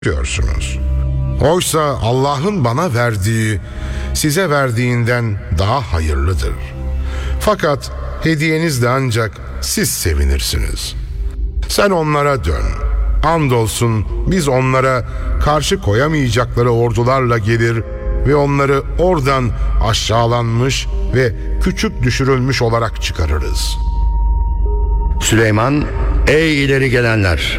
diyorsunuz. Oysa Allah'ın bana verdiği, size verdiğinden daha hayırlıdır. Fakat hediyenizle ancak siz sevinirsiniz. Sen onlara dön. Andolsun biz onlara karşı koyamayacakları ordularla gelir ve onları oradan aşağılanmış ve küçük düşürülmüş olarak çıkarırız. Süleyman, ey ileri gelenler!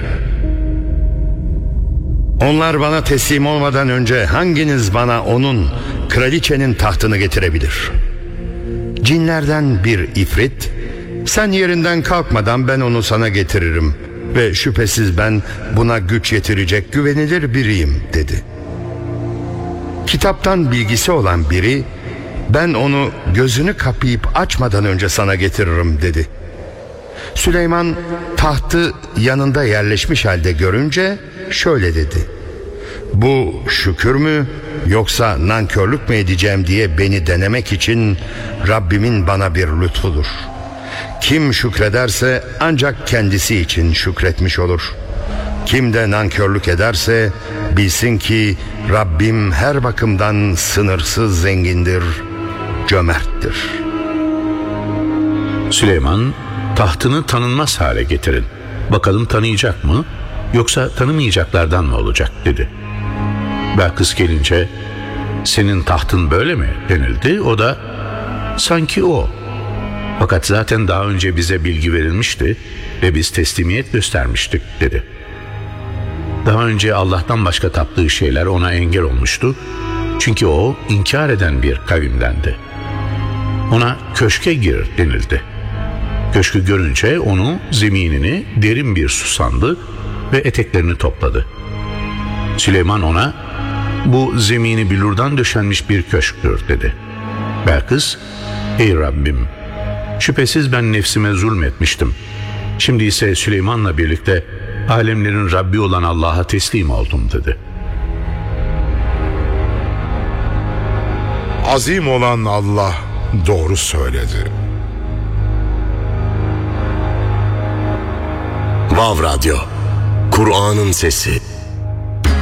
Onlar bana teslim olmadan önce hanginiz bana onun, kraliçenin tahtını getirebilir? Cinlerden bir ifrit, sen yerinden kalkmadan ben onu sana getiririm ve şüphesiz ben buna güç yetirecek güvenilir biriyim dedi. Kitaptan bilgisi olan biri, ben onu gözünü kapayıp açmadan önce sana getiririm dedi. Süleyman tahtı yanında yerleşmiş halde görünce şöyle dedi: bu şükür mü yoksa nankörlük mü edeceğim diye beni denemek için Rabbimin bana bir lütfudur. Kim şükrederse ancak kendisi için şükretmiş olur. Kim de nankörlük ederse bilsin ki Rabbim her bakımdan sınırsız zengindir, cömerttir. Süleyman, tahtını tanınmaz hale getirin. Bakalım tanıyacak mı yoksa tanımayacaklardan mı olacak dedi. Belkıs gelince senin tahtın böyle mi denildi. O da sanki o. Fakat zaten daha önce bize bilgi verilmişti ve biz teslimiyet göstermiştik dedi. Daha önce Allah'tan başka taptığı şeyler ona engel olmuştu. Çünkü o inkar eden bir kavimdendi. Ona köşke gir denildi. Köşkü görünce onu, zeminini derin bir su sandı ve eteklerini topladı. Süleyman ona, bu zemini billurdan döşenmiş bir köşktür dedi. Belkıs, ey Rabbim, şüphesiz ben nefsime zulmetmiştim. Şimdi ise Süleyman'la birlikte alemlerin Rabbi olan Allah'a teslim oldum dedi. Azim olan Allah doğru söyledi. Vav Radyo, Kur'an'ın sesi.